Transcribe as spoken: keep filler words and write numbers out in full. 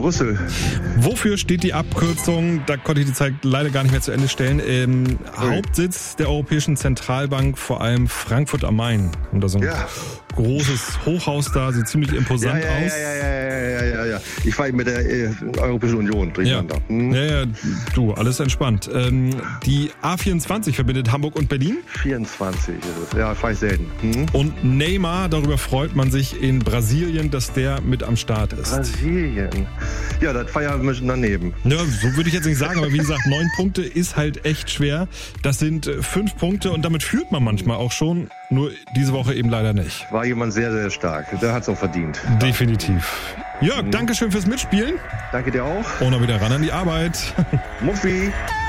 Brüssel. Wofür steht die Abkürzung? Da konnte ich die Zeit leider gar nicht mehr zu Ende stellen. Ähm, Hauptsitz der Europäischen Zentralbank, vor allem Frankfurt am Main. Und da so ein Ja. großes Hochhaus da, sieht ziemlich imposant ja, ja, aus. Ja, ja, ja, ja, ja, ja. Ich fahre mit der äh, Europäischen Union durcheinander. Ja. Hm? ja, ja, du, alles entspannt. Ähm, die A vierundzwanzig verbindet Hamburg und Berlin. vierundzwanzig ist es. Ja, fahre ich selten. Hm? Und Neymar, darüber freut man sich in Brasilien, dass der mit am Start ist. Brasilien. Ja, das feiern wir daneben. Ja, so würde ich jetzt nicht sagen, aber wie gesagt, neun Punkte ist halt echt schwer. Das sind äh, fünf Punkte und damit führt man manchmal auch schon. Nur diese Woche eben leider nicht. War jemand sehr, sehr stark. Der hat es auch verdient. Definitiv. Jörg, danke schön fürs Mitspielen. Danke dir auch. Und dann wieder ran an die Arbeit. Muffi.